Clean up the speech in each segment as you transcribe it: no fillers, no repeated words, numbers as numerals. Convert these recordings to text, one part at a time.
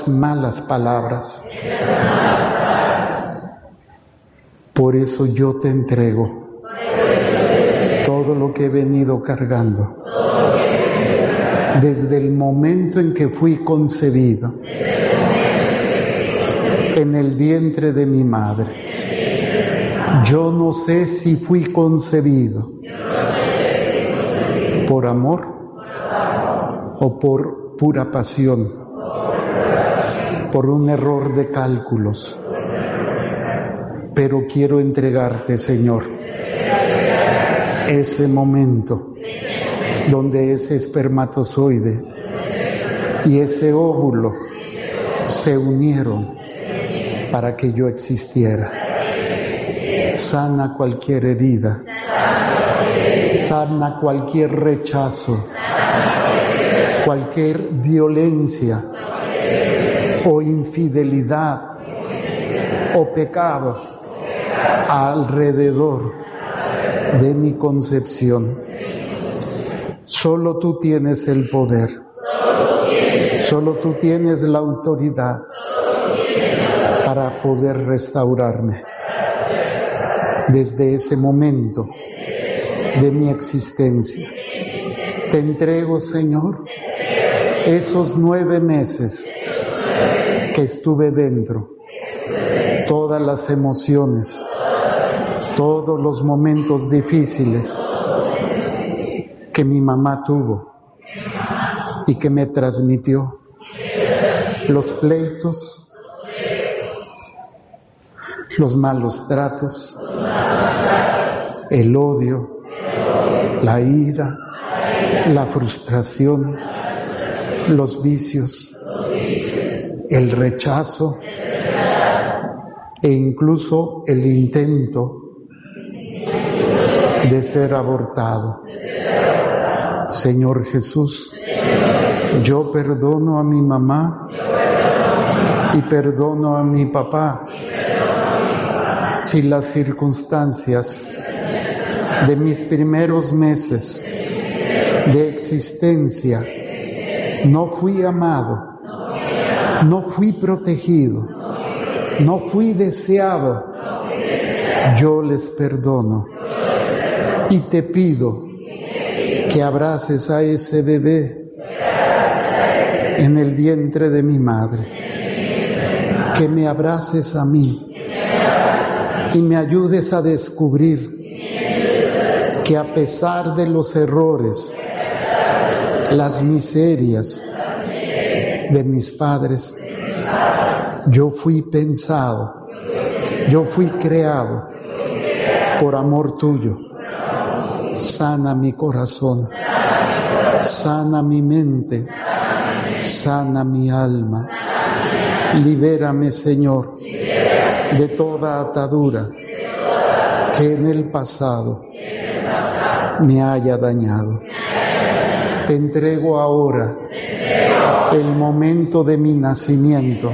esas malas palabras. Por eso yo te entrego todo lo que he venido cargando desde el momento en que fui concebido en el vientre de mi madre. Yo no sé si fui concebido por amor o por pura pasión, por un error de cálculos. Pero quiero entregarte, Señor, ese momento donde ese espermatozoide y ese óvulo se unieron para que yo existiera. Sana cualquier herida, sana cualquier rechazo, cualquier violencia o infidelidad o pecado alrededor de mi concepción. Solo tú tienes el poder, solo tú tienes la autoridad para poder restaurarme desde ese momento de mi existencia. Te entrego, Señor, esos 9 meses que estuve dentro, todas las emociones, todos los momentos difíciles que mi mamá tuvo y que me transmitió, los pleitos, los malos tratos, el odio, la ira, la frustración, los vicios, el rechazo e incluso el intento de ser abortado. Señor Jesús, yo perdono a mi mamá y perdono a mi papá si las circunstancias de mis primeros meses de existencia no fui amado, no fui protegido, no fui deseado. Yo les perdono y te pido que abraces a ese bebé en el vientre de mi madre, que me abraces a mí y me ayudes a descubrir que a pesar de los errores, las miserias de mis padres, yo fui pensado, yo fui creado por amor tuyo. Sana mi corazón, sana mi mente, sana mi alma. Libérame, Señor, de toda atadura que en el pasado me haya dañado. Te entrego ahora el momento de mi nacimiento.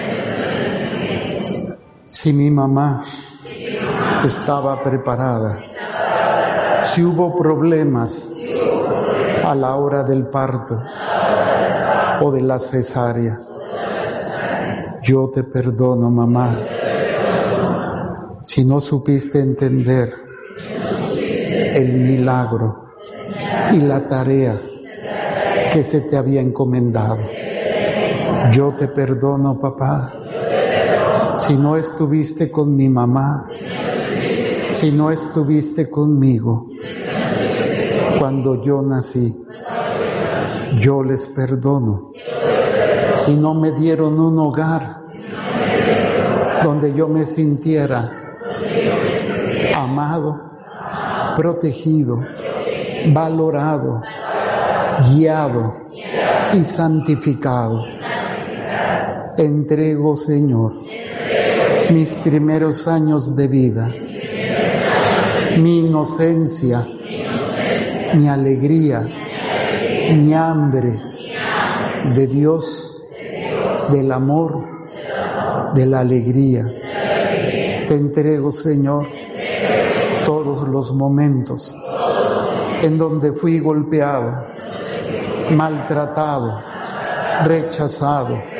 Si mi mamá estaba preparada, si hubo problemas a la hora del parto o de la cesárea, yo te perdono, mamá. Si no supiste entender el milagro y la tarea que se te había encomendado, yo te perdono, papá. Si no estuviste con mi mamá, si no estuviste conmigo cuando yo nací, yo les perdono. Si no me dieron un hogar donde yo me sintiera amado, protegido, valorado, guiado y santificado. Entrego, Señor, mis primeros años de vida, mi inocencia, mi alegría, mi hambre de Dios, del amor, de la alegría. Te entrego, Señor, todos los momentos en donde fui golpeado, maltratado, rechazado,